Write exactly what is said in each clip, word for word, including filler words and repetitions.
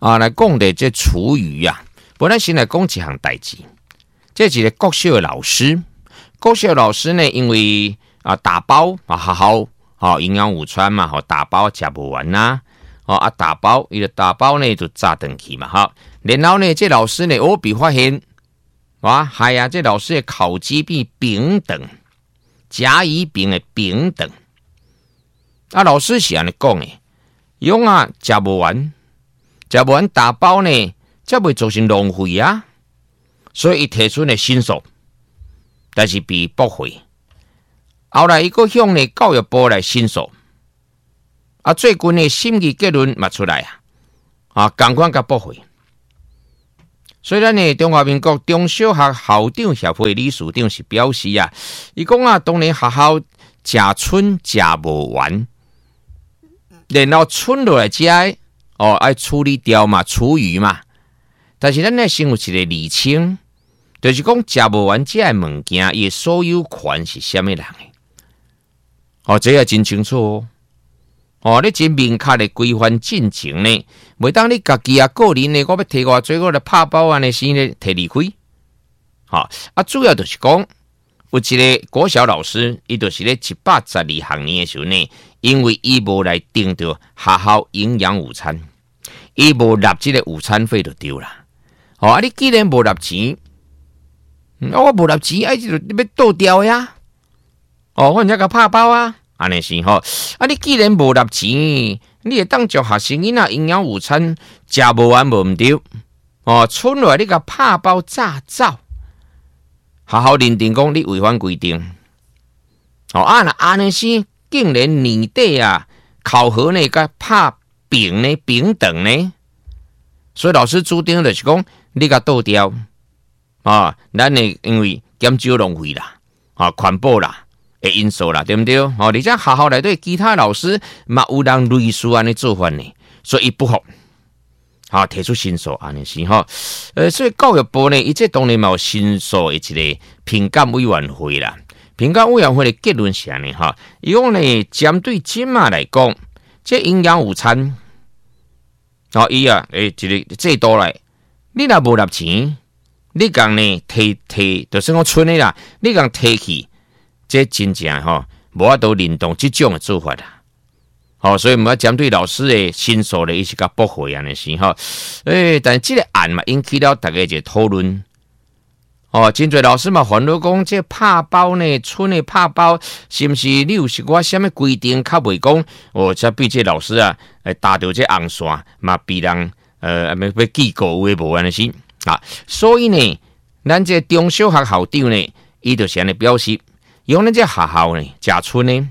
啊来讲的这厨余啊，本来先来讲一项代志。这是一个国小的老师，国小的老师呢，因为啊打包啊学校啊营养午餐嘛，吼打包食不完呐，哦啊打包，伊个打包呢就炸断去嘛，哈。然后呢，这老师呢，我比发现，哇，系啊，这老师的考绩比平等，甲乙丙的平等。啊，老师是安尼讲的，用啊食不完，食不完打包呢，才袂造成浪费啊。所以伊提出呢申诉，但是被驳回。后来伊个向呢教育部来申诉，啊，最近呢审议结论嘛出来啊，啊，同款甲驳回。虽然呢，中华民国中小学校长协会理事长是表示啊，伊讲啊，当年学校食剩食无完，然后剩落来食哦，爱处理掉嘛，厨余嘛。但是咱呢，先有一个厘清，就是讲食无完这个物件，伊所有权是虾米人的？哦，这也真清楚哦。哦，你真明确的规范进程呢，袂当你家己啊个人呢，我要摕偌济我来拍包安尼先呢摕离开。好、哦，啊，主要就是讲有一个国小老师，伊就是咧一百十二学年的时候呢，因为伊无来订到学校营养午餐，伊无纳这个午餐费就丢啦。哦，啊，你既然无纳钱，嗯、我无纳钱，哎，就要倒掉呀。哦，我人家个拍包啊。安尼是吼，啊！你既然无纳钱，你会当叫学生囡仔营养午餐食无完无毋对哦，剩落来你甲拍包炸走，学校认定讲你违反规定。哦，啊那安尼是竟然年底啊考核呢甲拍平呢平等呢，所以老师注定就是讲你甲倒掉啊，咱呢因为减少浪费啦，啊环保啦。的因素啦，对不对？哦，而且学校内底其他老师嘛有人类似安尼做法呢，所以伊不服，好、哦、提出申诉安尼是吼。呃，所以教育部呢，伊这当然嘛有申诉的一个评鉴委员会啦。评鉴委员会的结论是安尼哈，伊讲呢，针对今嘛来讲，这营养午餐，哦，伊啊，诶，一个制度来，你若无纳钱，你讲呢提提，就算讲剩的啦，你讲提去。这真正吼，无法度认同这种的做法啦。好、哦，所以我们要针对老师的申诉呢，伊是甲驳回安尼是吼。诶、欸，但这个案嘛，引起了大家一个讨论。哦，真侪老师嘛烦恼讲，这拍包呢，剩的拍包是毋是你有是我什么规定较袂讲？哦，才比这老师啊，诶，打到这红线嘛，被人呃，要要记过有诶无安尼是啊。所以呢，咱这中小学校长呢，伊就是安尼表示。用咱这学校呢，食剩呢，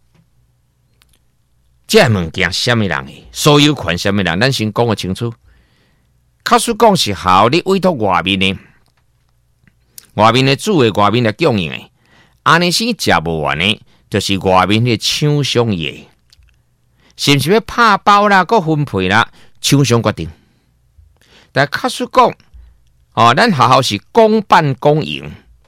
这物件什么人的，所有权什么人，咱先讲个清楚。假使讲是校你委托外面呢，外面的主的外面的供应的，安尼是食无完呢，就是外面的厂商业，是不是要拍包啦，个分配啦，厂商决定。但假使讲，哦，咱学校是公办公营。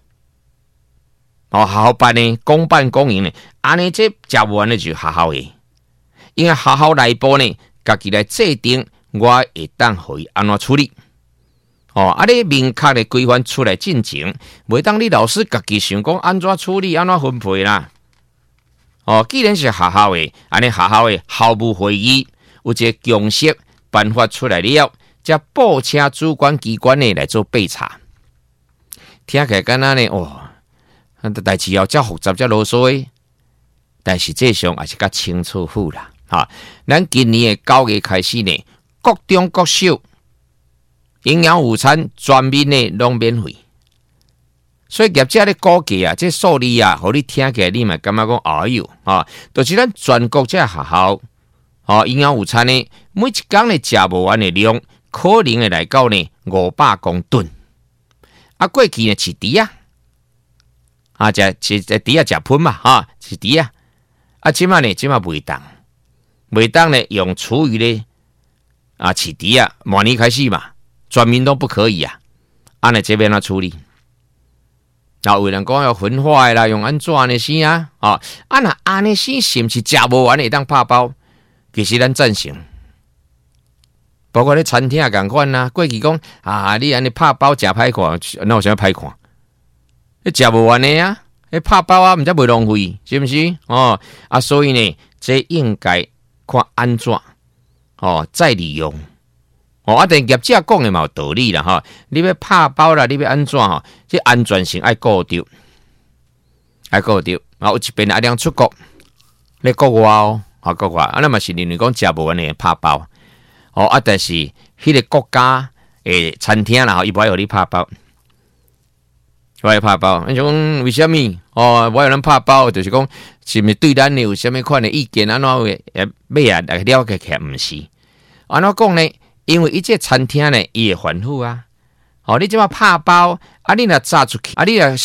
哦，学校办呢，公办公营呢，安尼这食不完的就是学校的，因为学校内部呢，家己来制定，我会当互伊安怎处理。哦，啊，你明确的规范出来进程，袂当你老师家己想讲安怎处理，安怎分配啦。哦，既然是学校的，安尼学校的校务会议有一个共识办法出来了，才报请主管机关呢来做备查。听起来敢若呢，哦。代志要遮复杂遮啰嗦的，但实际上也是较清楚好啦。哈，咱今年的九月开始呢，各中各小营养午餐全面呢拢免费，所以业者咧估计啊，这数字啊，互你听起来你嘛感觉讲哎哟啊，就是咱全国这学校啊营养午餐呢，每一工呢食无完的量，可能会来到呢五百公吨。啊，过去呢是猪啊。啊，食食食猪啊，食喷嘛，哈，是猪啊。啊，即马呢，即马袂当，袂当呢，用厨余咧啊，饲猪啊，明年开始嘛，全面都不可以啊。安尼这边怎处理？啊，有人讲要分化啦，用安怎呢？是啊，啊，啊那安尼是是毋是食无完会当拍包？其实咱赞成， 包括咧餐厅也共款啦。过去讲啊，你安尼拍包食歹看，那有啥歹看？你食无完的啊！你拍包啊，毋则袂浪费，是毋是？哦啊，所以呢，这应该看安怎哦再利用。哦，啊，但业者讲的嘛有道理啦，哈！你要拍包啦，你要安怎吼？这安全性爱顾着，爱顾着。啊，有一边阿亮出国，咧国外哦，啊国外，啊那嘛是认为讲食无安尼拍包。哦啊，但是迄个国家诶餐厅啦，伊不爱互你拍包，不爱拍包。你讲为什么？哦，我有人拍包，就是讲是毋是对咱有啥物款的意见？安怎会诶买啊？了解起来毋是？安怎讲呢？因为伊这餐厅呢，伊会反复啊。哦，你即马拍包，啊，你若炸出去，啊，你若